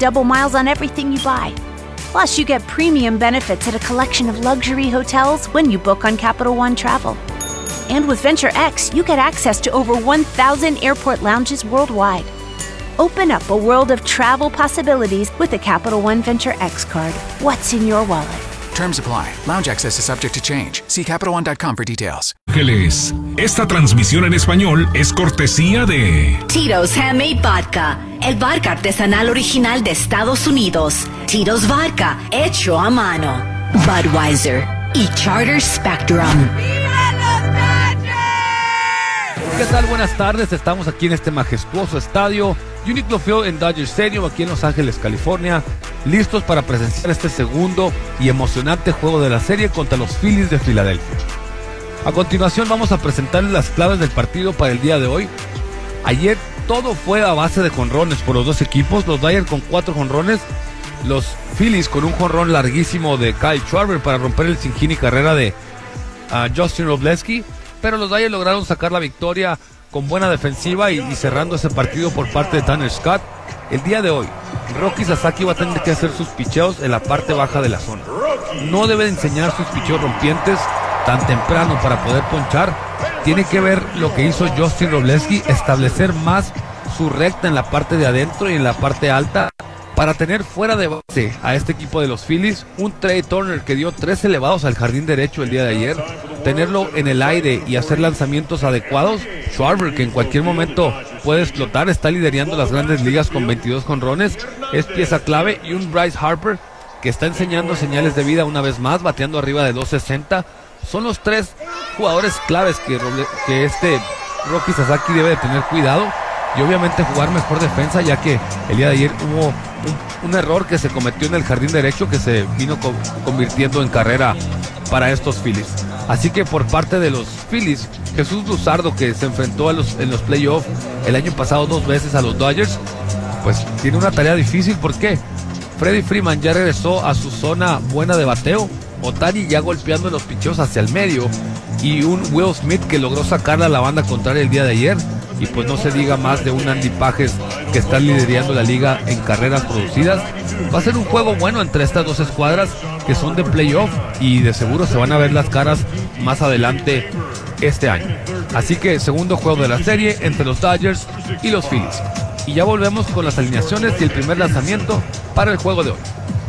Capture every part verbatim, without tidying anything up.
double miles on everything you buy. Plus, you get premium benefits at a collection of luxury hotels when you book on Capital One Travel. And with Venture X, you get access to over one thousand airport lounges worldwide. Open up a world of travel possibilities with the Capital One Venture X card. What's in your wallet? Terms apply. Lounge access is subject to change. See Capital One dot com for details. Ángeles, esta transmisión en español es cortesía de Tito's Handmade Vodka, el vodka artesanal original de Estados Unidos. Tito's Vodka, hecho a mano. Budweiser y Charter Spectrum. ¿Qué tal? Buenas tardes. Estamos aquí en este majestuoso estadio Uniqlo Field en Dodger Stadium, aquí en Los Ángeles, California, listos para presenciar este segundo y emocionante juego de la serie contra los Phillies de Filadelfia. A continuación vamos a presentarles las claves del partido para el día de hoy. Ayer todo fue a base de jonrones por los dos equipos, los Dodgers con cuatro jonrones, los Phillies con un jonrón larguísimo de Kyle Schwarber para romper el sin hit y carrera de uh, Justin Robleski, pero los Dodgers lograron sacar la victoria con buena defensiva y, y cerrando ese partido por parte de Tanner Scott. El día de hoy, Roki Sasaki va a tener que hacer sus picheos en la parte baja de la zona. No debe enseñar sus picheos rompientes tan temprano para poder ponchar. Tiene que ver lo que hizo Justin Robleski, establecer más su recta en la parte de adentro y en la parte alta para tener fuera de base a este equipo de los Phillies. Un Trey Turner que dio tres elevados al jardín derecho el día de ayer, tenerlo en el aire y hacer lanzamientos adecuados. Schwarber, que en cualquier momento puede explotar, está liderando las grandes ligas con veintidós jonrones, es pieza clave. Y un Bryce Harper que está enseñando señales de vida una vez más, bateando arriba de dos sesenta. Son los tres jugadores claves que, que este Roki Sasaki debe de tener cuidado. Y obviamente jugar mejor defensa, ya que el día de ayer hubo un, un error que se cometió en el jardín derecho que se vino co- convirtiendo en carrera para estos Phillies. Así que por parte de los Phillies, Jesús Luzardo, que se enfrentó a los, en los playoffs el año pasado dos veces a los Dodgers, pues tiene una tarea difícil. ¿Por qué? Freddie Freeman ya regresó a su zona buena de bateo, Ohtani ya golpeando los picheos hacia el medio, y un Will Smith que logró sacarla a la banda contraria el día de ayer. Y pues no se diga más de un Andy Pages que está liderando la liga en carreras producidas. Va a ser un juego bueno entre estas dos escuadras que son de playoff y de seguro se van a ver las caras más adelante este año. Así que segundo juego de la serie entre los Dodgers y los Phillies. Y ya volvemos con las alineaciones y el primer lanzamiento para el juego de hoy.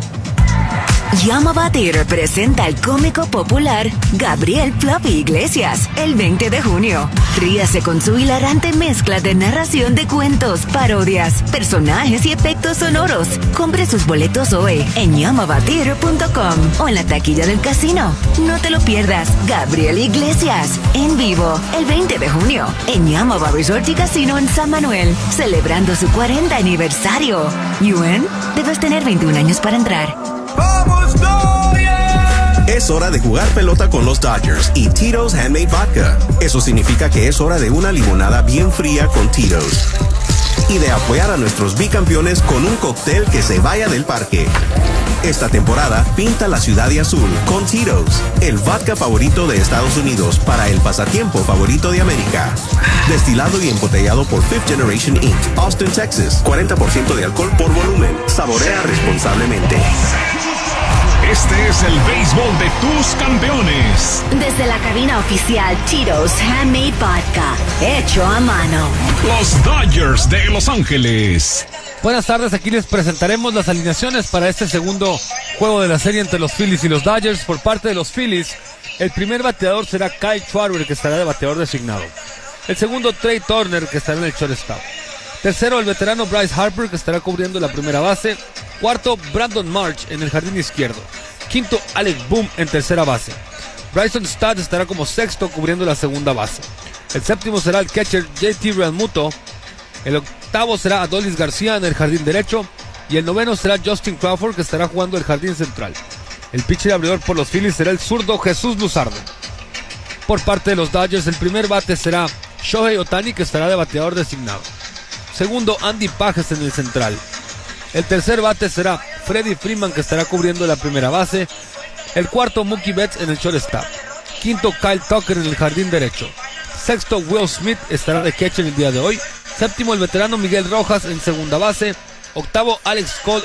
Llama Theater presenta al cómico popular Gabriel Fluffy Iglesias el veinte de junio. Ríase con su hilarante mezcla de narración de cuentos, parodias, personajes y efectos sonoros. Compre sus boletos hoy en llamaba theater punto com o en la taquilla del casino. No te lo pierdas. Gabriel Iglesias en vivo el veinte de junio en Llamaba Resort y Casino en San Manuel, celebrando su cuarenta aniversario. ¿U N? Debes tener veintiún años para entrar. ¡Vamos, Dodgers! Es hora de jugar pelota con los Dodgers y Tito's Handmade Vodka. Eso significa que es hora de una limonada bien fría con Tito's. Y de apoyar a nuestros bicampeones con un cóctel que se vaya del parque. Esta temporada, pinta la ciudad de azul con Tito's, el vodka favorito de Estados Unidos para el pasatiempo favorito de América. Destilado y embotellado por Fifth Generation incorporated, Austin, Texas. cuarenta por ciento de alcohol por volumen. Saborea responsablemente. Este es el béisbol de tus campeones. Desde la cabina oficial Tito's Handmade Vodka, hecho a mano. Los Dodgers de Los Ángeles. Buenas tardes, aquí les presentaremos las alineaciones para este segundo juego de la serie entre los Phillies y los Dodgers. Por parte de los Phillies, el primer bateador será Kyle Schwarber, que estará de bateador designado. El segundo, Trey Turner, que estará en el shortstop. Tercero, el veterano Bryce Harper, que estará cubriendo la primera base. Cuarto, Brandon March en el jardín izquierdo. Quinto, Alex Boom en tercera base. Bryson Stott estará como sexto cubriendo la segunda base. El séptimo será el catcher J T Realmuto. El octavo será Adolis García en el jardín derecho. Y el noveno será Justin Crawford, que estará jugando el jardín central. El pitcher abridor por los Phillies será el zurdo Jesús Luzardo. Por parte de los Dodgers, el primer bate será Shohei Ohtani, que estará de bateador designado. Segundo, Andy Pages en el central. El tercer bate será Freddie Freeman, que estará cubriendo la primera base. El cuarto, Mookie Betts en el shortstop. Quinto, Kyle Tucker en el jardín derecho. Sexto, Will Smith estará de catcher el día de hoy. Séptimo, el veterano Miguel Rojas en segunda base. Octavo, Alex Cole